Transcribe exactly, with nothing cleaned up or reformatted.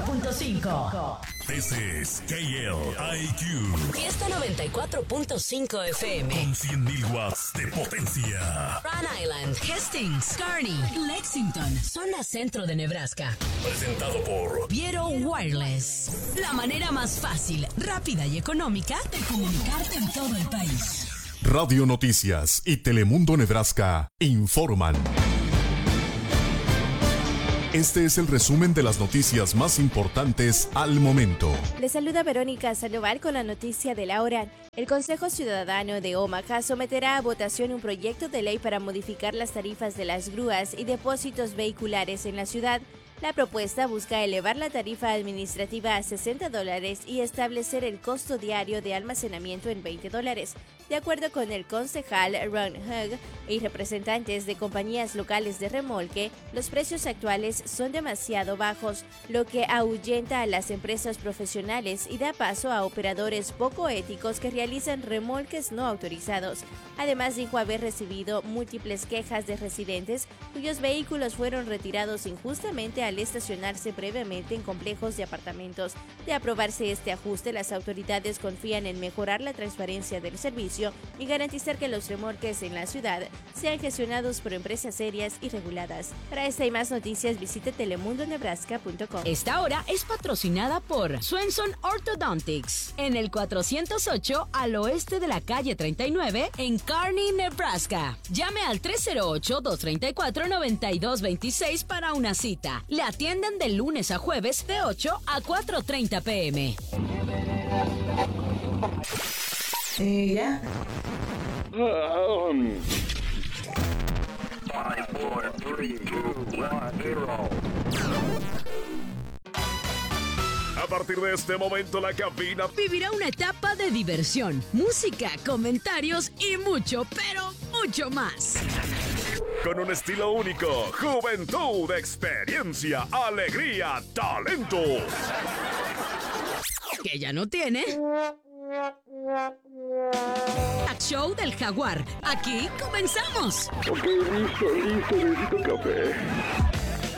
punto cinco. This is K L I Q. Fiesta noventa y cuatro punto cinco F M. Con cien mil watts de potencia. Rhode Island, Hastings, Kearney, Lexington, zona centro de Nebraska. Presentado por Viero Wireless. La manera más fácil, rápida y económica de comunicarte en todo el país. Radio Noticias y Telemundo Nebraska informan. Este es el resumen de las noticias más importantes al momento. Les saluda Verónica Sandoval con la noticia de la hora. El Consejo Ciudadano de Omaha someterá a votación un proyecto de ley para modificar las tarifas de las grúas y depósitos vehiculares en la ciudad. La propuesta busca elevar la tarifa administrativa a sesenta dólares y establecer el costo diario de almacenamiento en veinte dólares. De acuerdo con el concejal Ron Hugg y representantes de compañías locales de remolque, los precios actuales son demasiado bajos, lo que ahuyenta a las empresas profesionales y da paso a operadores poco éticos que realizan remolques no autorizados. Además, dijo haber recibido múltiples quejas de residentes cuyos vehículos fueron retirados injustamente al estacionarse previamente en complejos de apartamentos. De aprobarse este ajuste, las autoridades confían en mejorar la transparencia del servicio y garantizar que los remolques en la ciudad sean gestionados por empresas serias y reguladas. Para esta y más noticias, visite telemundo nebraska punto com. Esta hora es patrocinada por Swenson Orthodontics, en el cuatrocientos ocho al oeste de la calle treinta y nueve, en Kearney, Nebraska. Llame al tres cero ocho, dos tres cuatro, nueve dos dos seis para una cita. Le atienden de lunes a jueves de ocho a cuatro treinta pm. Eh, ya. A partir de este momento, la cabina Vivirá una etapa de diversión, música, comentarios y mucho, pero mucho más. con un estilo único, juventud, experiencia, alegría, talento. Que ya no tiene. Show del Jaguar. Aquí comenzamos. Ok, listo, listo, necesito café.